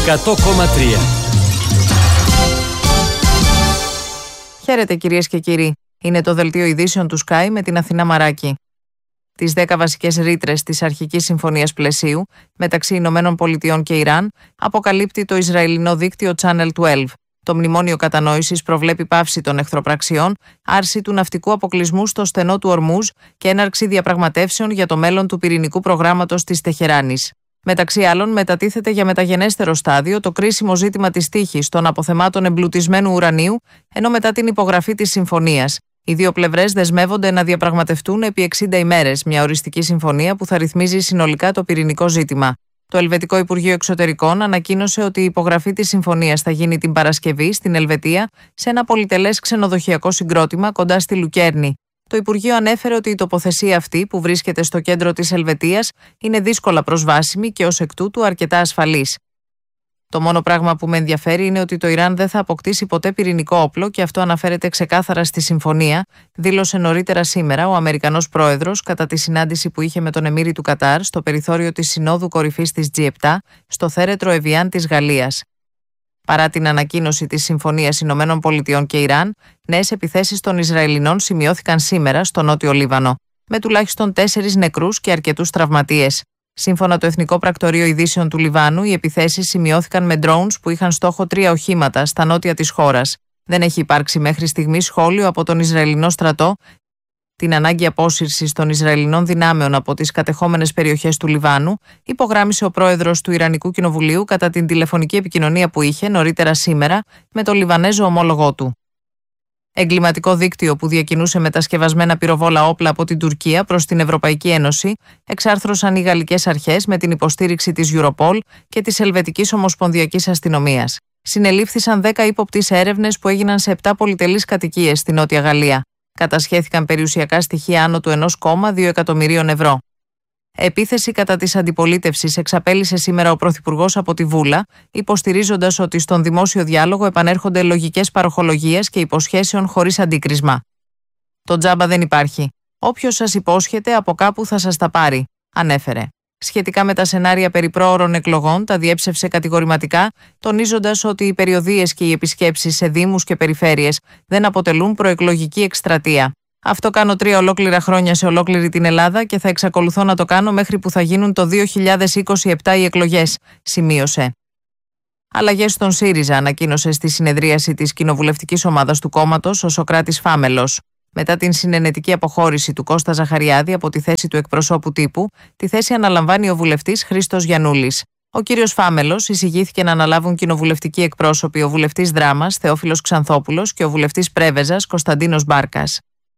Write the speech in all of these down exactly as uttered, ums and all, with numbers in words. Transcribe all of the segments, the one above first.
εκατό κόμμα τρία. Χαίρετε κυρίες και κύριοι. Είναι το δελτίο ειδήσεων του Sky με την Αθηνά Μαράκη. Τις δέκα βασικές ρήτρες της αρχικής συμφωνίας πλαισίου μεταξύ Ηνωμένων Πολιτειών και Ιράν αποκαλύπτει το Ισραηλινό δίκτυο Channel δώδεκα. Το μνημόνιο κατανόησης προβλέπει πάυση των εχθροπραξιών, άρση του ναυτικού αποκλεισμού στο στενό του Ορμούζ και έναρξη διαπραγματεύσεων για το μέλλον του πυρηνικού προγράμματος της Τεχεράνης. Μεταξύ άλλων, μετατίθεται για μεταγενέστερο στάδιο το κρίσιμο ζήτημα της τύχης των αποθεμάτων εμπλουτισμένου ουρανίου, ενώ μετά την υπογραφή της συμφωνίας, οι δύο πλευρές δεσμεύονται να διαπραγματευτούν επί εξήντα ημέρες μια οριστική συμφωνία που θα ρυθμίζει συνολικά το πυρηνικό ζήτημα. Το Ελβετικό Υπουργείο Εξωτερικών ανακοίνωσε ότι η υπογραφή της συμφωνίας θα γίνει την Παρασκευή στην Ελβετία σε ένα πολυτελές ξενοδοχειακό συγκρότημα κοντά στη Λουκέρνη. Το Υπουργείο ανέφερε ότι η τοποθεσία αυτή, που βρίσκεται στο κέντρο της Ελβετίας, είναι δύσκολα προσβάσιμη και ως εκ τούτου αρκετά ασφαλής. Το μόνο πράγμα που με ενδιαφέρει είναι ότι το Ιράν δεν θα αποκτήσει ποτέ πυρηνικό όπλο και αυτό αναφέρεται ξεκάθαρα στη συμφωνία, δήλωσε νωρίτερα σήμερα ο Αμερικανός πρόεδρος κατά τη συνάντηση που είχε με τον Εμμύρη του Κατάρ στο περιθώριο της Συνόδου Κορυφής της τζι επτά στο θέρετρο Εβιάν της Γαλλίας. Παρά την ανακοίνωση της Συμφωνίας Ηνωμένων Πολιτειών και Ιράν, νέες επιθέσεις των Ισραηλινών σημειώθηκαν σήμερα στο νότιο Λίβανο, με τουλάχιστον τέσσερις νεκρούς και αρκετούς τραυματίες. Σύμφωνα το Εθνικό Πρακτορείο Ειδήσεων του Λιβάνου, οι επιθέσεις σημειώθηκαν με drones που είχαν στόχο τρία οχήματα στα νότια της χώρας. Δεν έχει υπάρξει μέχρι στιγμής σχόλιο από τον Ισραηλινό στρατό την ανάγκη απόσυρσης των Ισραηλινών δυνάμεων από τις κατεχόμενες περιοχές του Λιβάνου, υπογράμμισε ο πρόεδρος του Ιρανικού Κοινοβουλίου κατά την τηλεφωνική επικοινωνία που είχε νωρίτερα σήμερα με τον Λιβανέζο ομόλογό του. Εγκληματικό δίκτυο που διακινούσε μετασκευασμένα πυροβόλα όπλα από την Τουρκία προς την Ευρωπαϊκή Ένωση εξάρθρωσαν οι γαλλικές αρχές με την υποστήριξη της Europol και της Ελβετικής Ομοσπονδιακής Αστυνομίας. Συνελήφθησαν δέκα ύποπτοι σε έρευνες που έγιναν σε επτά πολυτελείς κατοικίες στη Νότια Γαλλία. Κατασχέθηκαν περιουσιακά στοιχεία άνω του ενός κόμμα δύο εκατομμυρίων ευρώ. Επίθεση κατά της αντιπολίτευσης εξαπέλυσε σήμερα ο Πρωθυπουργός από τη Βούλα, υποστηρίζοντας ότι στον δημόσιο διάλογο επανέρχονται λογικές παροχολογίες και υποσχέσεων χωρίς αντίκρισμα. Το τζάμπα δεν υπάρχει. Όποιος σας υπόσχεται από κάπου θα σας τα πάρει, ανέφερε. Σχετικά με τα σενάρια περί πρόωρων εκλογών, τα διέψευσε κατηγορηματικά, τονίζοντας ότι οι περιοδίες και οι επισκέψεις σε δήμους και περιφέρειες δεν αποτελούν προεκλογική εκστρατεία. Αυτό κάνω τρία ολόκληρα χρόνια σε ολόκληρη την Ελλάδα και θα εξακολουθώ να το κάνω μέχρι που θα γίνουν το δύο χιλιάδες είκοσι επτά οι εκλογές, σημείωσε. Αλλαγές στον ΣΥΡΙΖΑ ανακοίνωσε στη συνεδρίαση της κοινοβουλευτικής ομάδας του κόμματος ο Σωκράτης Φάμελος. Μετά την συνενετική αποχώρηση του Κώστα Ζαχαριάδη από τη θέση του εκπροσώπου τύπου, τη θέση αναλαμβάνει ο βουλευτής Χρήστος Γιαννούλης. Ο κύριος Φάμελος εισηγήθηκε να αναλάβουν κοινοβουλευτικοί εκπρόσωποι ο βουλευτής Δράμας Θεόφιλος Ξανθόπουλος και ο βουλευτής Πρέβεζας Κωνσταντίνος Μπάρκας.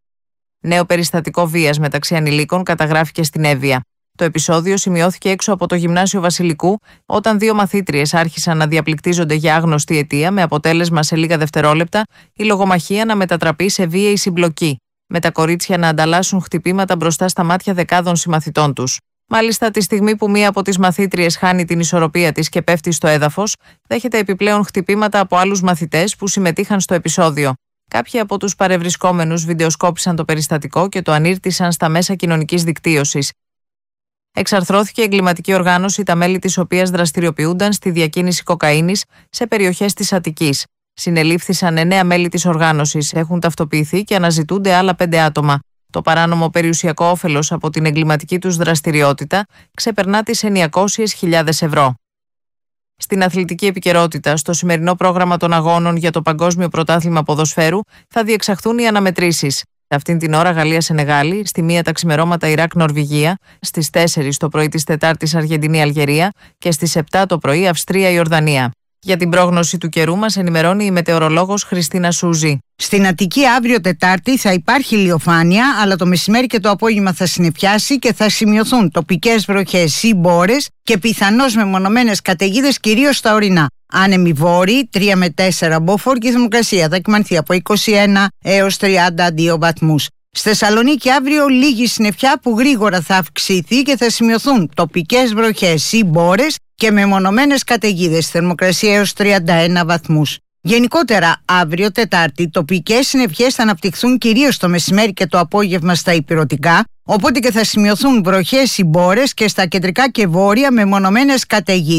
Νέο περιστατικό βίας μεταξύ ανηλίκων καταγράφηκε στην Εύβοια. Το επεισόδιο σημειώθηκε έξω από το Γυμνάσιο Βασιλικού, όταν δύο μαθήτριες άρχισαν να διαπληκτίζονται για άγνωστη αιτία, με αποτέλεσμα σε λίγα δευτερόλεπτα η λογομαχία να μετατραπεί σε βίαιη συμπλοκή, με τα κορίτσια να ανταλλάσσουν χτυπήματα μπροστά στα μάτια δεκάδων συμμαθητών τους. Μάλιστα, τη στιγμή που μία από τις μαθήτριες χάνει την ισορροπία της και πέφτει στο έδαφος, δέχεται επιπλέον χτυπήματα από άλλους μαθητές που συμμετείχαν στο επεισόδιο. Κάποιοι από τους παρευρισκόμενους βιντεοσκόπησαν το περιστατικό και το ανήρτησαν στα μέσα κοινωνικής δικτύωσης. Εξαρθρώθηκε εγκληματική οργάνωση, τα μέλη της οποίας δραστηριοποιούνταν στη διακίνηση κοκαίνης σε περιοχές της Αττικής. Συνελήφθησαν εννέα μέλη της οργάνωσης, έχουν ταυτοποιηθεί και αναζητούνται άλλα πέντε άτομα. Το παράνομο περιουσιακό όφελος από την εγκληματική τους δραστηριότητα ξεπερνά τις εννιακόσιες χιλιάδες ευρώ. Στην αθλητική επικαιρότητα, στο σημερινό πρόγραμμα των αγώνων για το Παγκόσμιο Πρωτάθλημα Ποδοσφαίρου θα διεξαχθούν οι αναμετρήσεις. Αυτήν την ώρα Γαλλία-Σενεγάλη, στη μία τα ξημερώματα Ιράκ-Νορβηγία, στις τέσσερις το πρωί της Τετάρτης Αργεντινή-Αλγερία και στις επτά το πρωί Αυστρία-Ιορδανία. Για την πρόγνωση του καιρού μας ενημερώνει η μετεωρολόγος Χριστίνα Σούζη. Στην Αττική αύριο Τετάρτη θα υπάρχει ηλιοφάνεια, αλλά το μεσημέρι και το απόγευμα θα συννεφιάσει και θα σημειωθούν τοπικές βροχές ή μπόρες και πιθανώς μεμονωμένες καταιγίδες κυρίως στα ορεινά. Άνεμοι βόρειοι, τρία με τέσσερα μποφόρ και η θερμοκρασία θα κυμανθεί από είκοσι ένα έως τριάντα δύο βαθμούς. Στη Θεσσαλονίκη αύριο λίγη συννεφιά που γρήγορα θα αυξηθεί και θα σημειωθούν τοπικές βροχές ή μπόρες και μεμονωμένες καταιγίδες, θερμοκρασία έως τριάντα ένα βαθμούς. Γενικότερα, αύριο Τετάρτη, τοπικές συννεφιές θα αναπτυχθούν κυρίως το μεσημέρι και το απόγευμα στα ηπειρωτικά, οπότε και θα σημειωθούν βροχές ή μπόρες και στα κεντρικά και βόρεια μεμονωμένες καταιγίδες.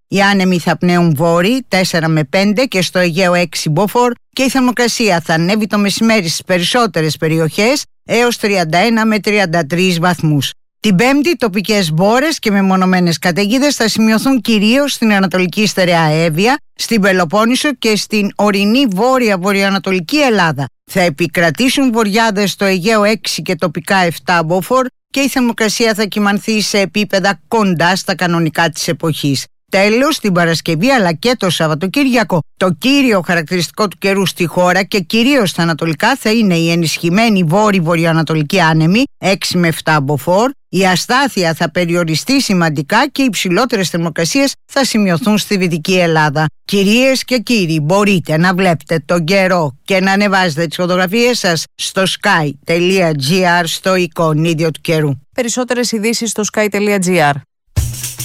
Οι άνεμοι θα πνέουν βόρειοι τέσσερα με πέντε και στο Αιγαίο έξι μποφόρ και η θερμοκρασία θα ανέβει το μεσημέρι στις περισσότερες περιοχές έως τριάντα ένα με τριάντα τρεις βαθμούς. Την Πέμπτη, τοπικές μπόρες και μεμονωμένες καταιγίδες θα σημειωθούν κυρίως στην Ανατολική Στερεά Εύβοια, στην Πελοπόννησο και στην ορεινή βόρεια-βορειοανατολική Ελλάδα. Θα επικρατήσουν βοριάδες στο Αιγαίο έξι και τοπικά επτά μποφόρ και η θερμοκρασία θα κυμανθεί σε επίπεδα κοντά στα κανονικά της εποχής. Τέλος, την Παρασκευή αλλά και το Σαββατοκύριακο, το κύριο χαρακτηριστικό του καιρού στη χώρα και κυρίως στα ανατολικά θα είναι η ενισχυμένη βόρειο-βορειοανατολική άνεμη έξι με επτά μποφόρ. Η αστάθεια θα περιοριστεί σημαντικά και οι υψηλότερες θερμοκρασίες θα σημειωθούν στη Δυτική Ελλάδα. Κυρίες και κύριοι, μπορείτε να βλέπετε τον καιρό και να ανεβάζετε τις φωτογραφίες σας στο sky τελεία gr στο εικονίδιο του καιρού. Περισσότερες ειδήσεις στο sky τελεία gr.